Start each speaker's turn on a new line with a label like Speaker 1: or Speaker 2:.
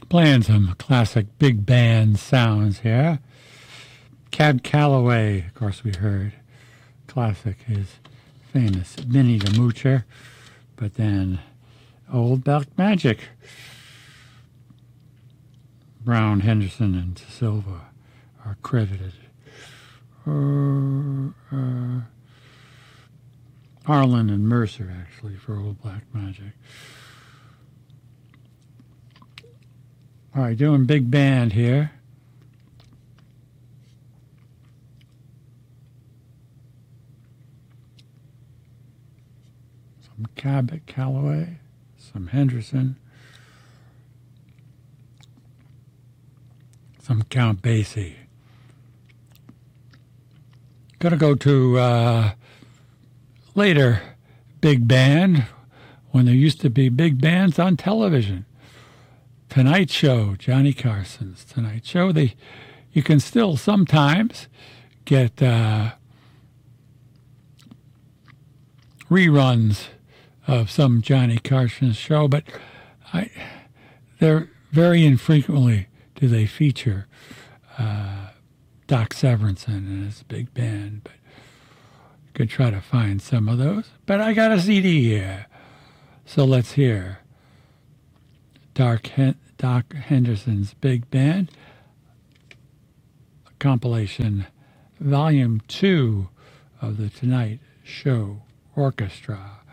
Speaker 1: Playing some classic big band sounds here. Cab Calloway, of course, we heard. Classic, his famous Minnie the Moocher. But then Old Black Magic. Brown, Henderson, and Silva are credited. Harlan and Mercer, actually, for Old Black Magic. All right, doing big band here. Some Cabot Calloway, some Henderson, some Count Basie. Gonna go to later big band when there used to be big bands on television. Tonight Show, Johnny Carson's Tonight Show. You can still sometimes get reruns of some Johnny Carson show, but they're very infrequently do they feature Doc Severinsen and his big band. But you could try to find some of those. But I got a CD here, so let's hear Doc Henderson's big band, a compilation, Volume 2 of the Tonight Show Orchestra.